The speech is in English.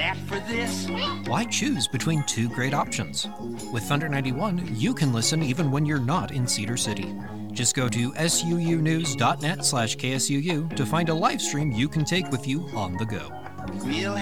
ask for this? Why choose between two great options? With Thunder 91, you can listen even when you're not in Cedar City. Just go to suunews.net/KSUU to find a live stream you can take with you on the go. We'll